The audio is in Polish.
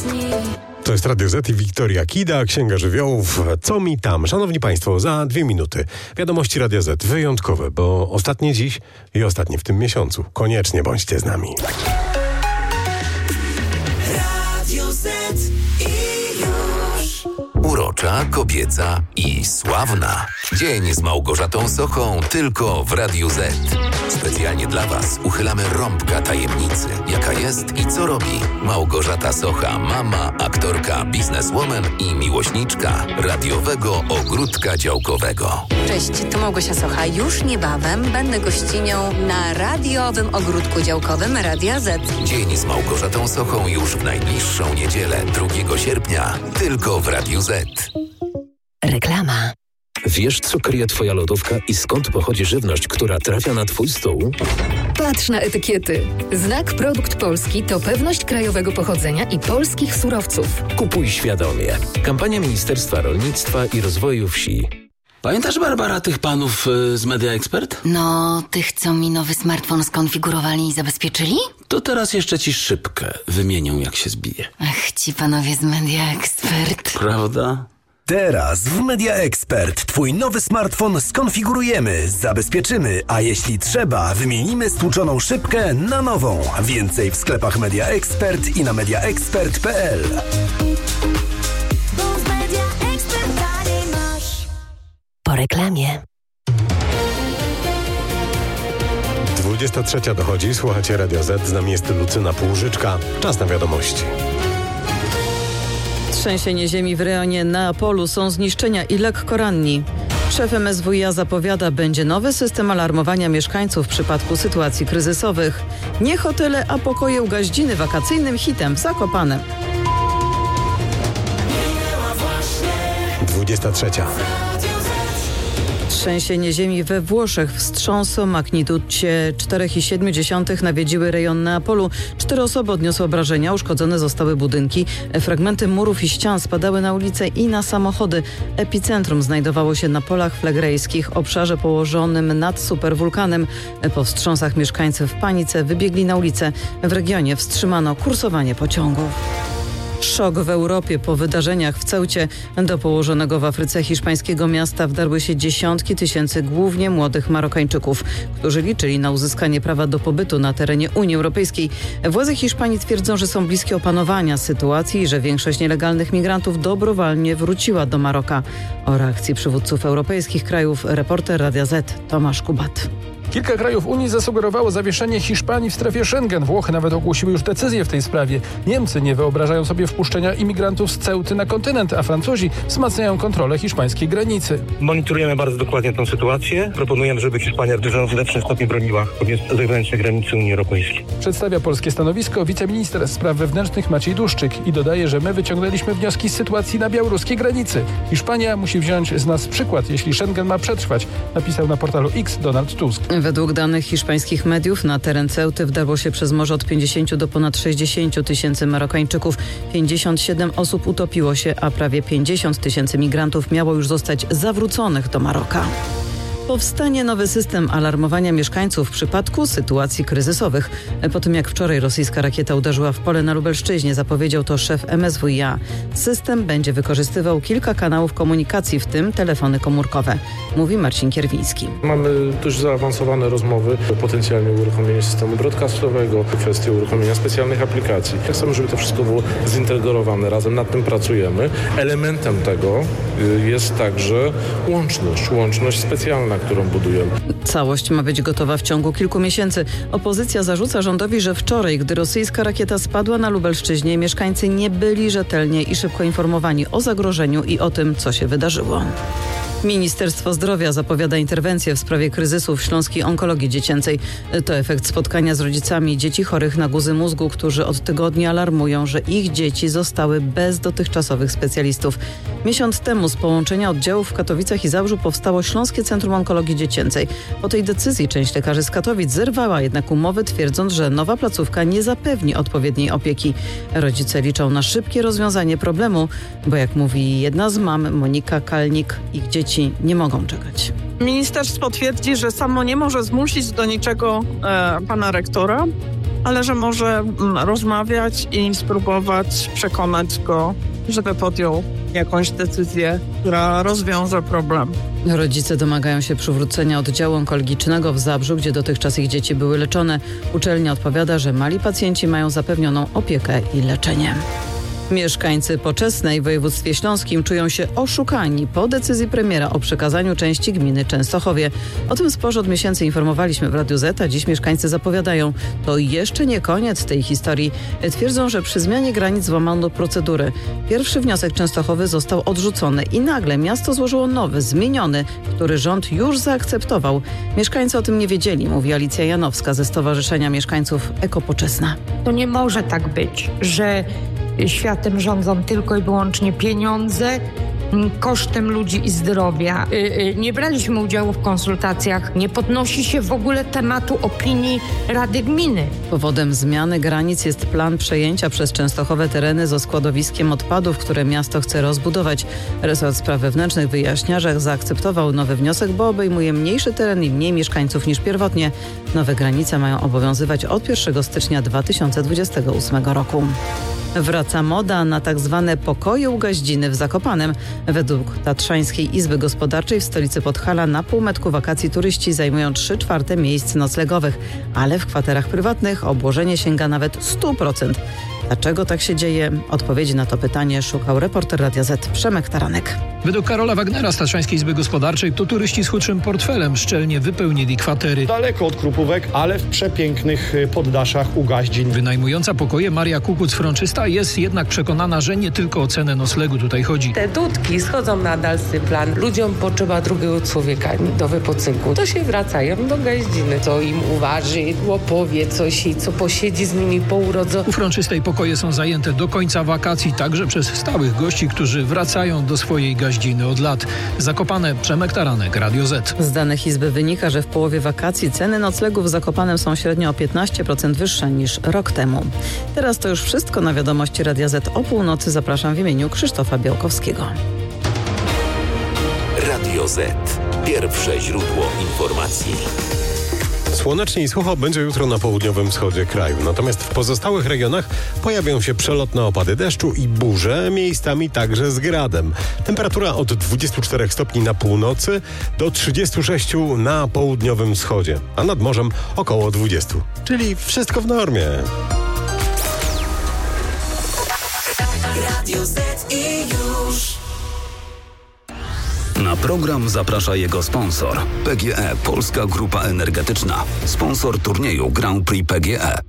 To jest Radio Z i Wiktoria Kida, Księga Żywiołów. Co mi tam? Szanowni Państwo, za 2 minuty. Wiadomości Radia Z wyjątkowe, bo ostatnie dziś i ostatnie w tym miesiącu. Koniecznie bądźcie z nami. Radio Z i już. Urocza, kobieca i sławna. Dzień z Małgorzatą Sochą tylko w Radiu Z. Specjalnie dla Was uchylamy rąbka tajemnicy, jaka jest i co robi Małgorzata Socha, mama, aktorka, bizneswoman i miłośniczka radiowego ogródka działkowego. Cześć, tu Małgosia Socha. Już niebawem będę gościnią na radiowym ogródku działkowym Radia Z. Dzień z Małgorzatą Sochą już w najbliższą niedzielę, 2 sierpnia, tylko w Radiu Z. Reklama. Wiesz, co kryje Twoja lodówka i skąd pochodzi żywność, która trafia na Twój stół? Patrz na etykiety. Znak Produkt Polski to pewność krajowego pochodzenia i polskich surowców. Kupuj świadomie. Kampania Ministerstwa Rolnictwa i Rozwoju Wsi. Pamiętasz, Barbara, tych panów z Media Expert? No, tych, co mi nowy smartfon skonfigurowali i zabezpieczyli? To teraz jeszcze ci szybkę wymienią, jak się zbije. Ach, ci panowie z Media Expert. Prawda? Teraz w Media Expert Twój nowy smartfon skonfigurujemy, zabezpieczymy, a jeśli trzeba, wymienimy stłuczoną szybkę na nową. Więcej w sklepach Media Expert i na mediaexpert.pl. Po reklamie. 23 dochodzi, słuchacie Radio Z, z nami jest Lucyna Półżyczka. Czas na wiadomości. Trzęsienie ziemi w rejonie Neapolu, są zniszczenia i lekko ranni. Szef MSWiA zapowiada, będzie nowy system alarmowania mieszkańców w przypadku sytuacji kryzysowych. Nie hotele, a pokoje u Gaździny wakacyjnym hitem w Zakopanem. 23. Trzęsienie ziemi we Włoszech. Wstrząs o magnitudzie 4,7 nawiedziły rejon Neapolu. 4 osoby odniosły obrażenia, uszkodzone zostały budynki. Fragmenty murów i ścian spadały na ulice i na samochody. Epicentrum znajdowało się na polach flegrejskich, obszarze położonym nad superwulkanem. Po wstrząsach mieszkańcy w panice wybiegli na ulicę. W regionie wstrzymano kursowanie pociągów. Szok w Europie po wydarzeniach w Ceucie. Do położonego w Afryce hiszpańskiego miasta wdarły się dziesiątki tysięcy głównie młodych Marokańczyków, którzy liczyli na uzyskanie prawa do pobytu na terenie Unii Europejskiej. Władze Hiszpanii twierdzą, że są bliskie opanowania sytuacji i że większość nielegalnych migrantów dobrowolnie wróciła do Maroka. O reakcji przywódców europejskich krajów reporter Radia Z Tomasz Kubat. Kilka krajów Unii zasugerowało zawieszenie Hiszpanii w strefie Schengen. Włochy nawet ogłosiły już decyzję w tej sprawie. Niemcy nie wyobrażają sobie wpuszczenia imigrantów z Ceuty na kontynent, a Francuzi wzmacniają kontrolę hiszpańskiej granicy. Monitorujemy bardzo dokładnie tę sytuację. Proponujemy, żeby Hiszpania w dużo lepszym stopniu broniła zewnętrzne granice Unii Europejskiej. Przedstawia polskie stanowisko wiceminister spraw wewnętrznych Maciej Duszczyk i dodaje, że my wyciągnęliśmy wnioski z sytuacji na białoruskiej granicy. Hiszpania musi wziąć z nas przykład, jeśli Schengen ma przetrwać, napisał na portalu X Donald Tusk. Według danych hiszpańskich mediów na teren Ceuty wdarło się przez morze od 50 do ponad 60 tysięcy Marokańczyków. 57 osób utopiło się, a prawie 50 tysięcy migrantów miało już zostać zawróconych do Maroka. Powstanie nowy system alarmowania mieszkańców w przypadku sytuacji kryzysowych. Po tym jak wczoraj rosyjska rakieta uderzyła w pole na Lubelszczyźnie, zapowiedział to szef MSWiA. System będzie wykorzystywał kilka kanałów komunikacji, w tym telefony komórkowe, mówi Marcin Kierwiński. Mamy dość zaawansowane rozmowy o potencjalnie uruchomieniu systemu broadcastowego, kwestie uruchomienia specjalnych aplikacji. Chcemy, żeby to wszystko było zintegrowane razem, nad tym pracujemy. Elementem tego jest także łączność specjalna, którą budujemy. Całość ma być gotowa w ciągu kilku miesięcy. Opozycja zarzuca rządowi, że wczoraj, gdy rosyjska rakieta spadła na Lubelszczyźnie, mieszkańcy nie byli rzetelnie i szybko informowani o zagrożeniu i o tym, co się wydarzyło. Ministerstwo Zdrowia zapowiada interwencję w sprawie kryzysu w śląskiej onkologii dziecięcej. To efekt spotkania z rodzicami dzieci chorych na guzy mózgu, którzy od tygodni alarmują, że ich dzieci zostały bez dotychczasowych specjalistów. Miesiąc temu z połączenia oddziałów w Katowicach i Zabrzu powstało Śląskie Centrum Onkologii Dziecięcej. Po tej decyzji część lekarzy z Katowic zerwała jednak umowy, twierdząc, że nowa placówka nie zapewni odpowiedniej opieki. Rodzice liczą na szybkie rozwiązanie problemu, bo jak mówi jedna z mam, Monika Kalnik, ich dzieci pacjenci nie mogą czekać. Ministerstwo twierdzi, że samo nie może zmusić do niczego pana rektora, ale że może rozmawiać i spróbować przekonać go, żeby podjął jakąś decyzję, która rozwiąże problem. Rodzice domagają się przywrócenia oddziału onkologicznego w Zabrzu, gdzie dotychczas ich dzieci były leczone. Uczelnia odpowiada, że mali pacjenci mają zapewnioną opiekę i leczenie. Mieszkańcy Poczesnej w województwie śląskim czują się oszukani po decyzji premiera o przekazaniu części gminy Częstochowie. O tym sporze od miesięcy informowaliśmy w Radiu Z, a dziś mieszkańcy zapowiadają, to jeszcze nie koniec tej historii. Twierdzą, że przy zmianie granic złamano procedury. Pierwszy wniosek Częstochowy został odrzucony i nagle miasto złożyło nowy, zmieniony, który rząd już zaakceptował. Mieszkańcy o tym nie wiedzieli, mówi Alicja Janowska ze Stowarzyszenia Mieszkańców Eko Poczesna. To nie może tak być, że światem rządzą tylko i wyłącznie pieniądze kosztem ludzi i zdrowia. Nie braliśmy udziału w konsultacjach, nie podnosi się w ogóle tematu opinii Rady Gminy. Powodem zmiany granic jest plan przejęcia przez Częstochowe tereny ze składowiskiem odpadów, które miasto chce rozbudować. Resort Spraw Wewnętrznych wyjaśnia, że zaakceptował nowy wniosek, bo obejmuje mniejszy teren i mniej mieszkańców niż pierwotnie. Nowe granice mają obowiązywać od 1 stycznia 2028 roku. Wraca moda na tak zwane pokoje u Gaździny w Zakopanem. Według Tatrzańskiej Izby Gospodarczej w stolicy Podhala na półmetku wakacji turyści zajmują 3/4 miejsc noclegowych, ale w kwaterach prywatnych obłożenie sięga nawet 100%. Dlaczego tak się dzieje? Odpowiedzi na to pytanie szukał reporter Radia Z Przemek Taranek. Według Karola Wagnera z Tatrzańskiej Izby Gospodarczej to turyści z chudszym portfelem szczelnie wypełnili kwatery. Daleko od Krupówek, ale w przepięknych poddaszach u Gaździn. Wynajmująca pokoje Maria Kukuc-Frączysta jest jednak przekonana, że nie tylko o cenę noclegu tutaj chodzi. Te dudki schodzą na dalszy plan. Ludziom potrzeba drugiego człowieka do wypoczynku. To się wracają do Gaździny. Co im uważy, opowie coś i co posiedzi z nimi po urodze. U Frączystej pokoje są zajęte do końca wakacji, także przez stałych gości, którzy wracają do swojej Gaździny od lat. Zakopane, Przemek Taranek, Radio Z. Z danych Izby wynika, że w połowie wakacji ceny noclegów w Zakopanem są średnio o 15% wyższe niż rok temu. Teraz to już wszystko na wiadomości Radia Z o północy. Zapraszam w imieniu Krzysztofa Białkowskiego. Radio Z. Pierwsze źródło informacji. Słonecznie i sucho będzie jutro na południowym wschodzie kraju. Natomiast w pozostałych regionach pojawią się przelotne opady deszczu i burze, miejscami także z gradem. Temperatura od 24 stopni na północy do 36 na południowym wschodzie, a nad morzem około 20. Czyli wszystko w normie. Radio Z i już. Na program zaprasza jego sponsor. PGE, Polska Grupa Energetyczna. Sponsor turnieju Grand Prix PGE.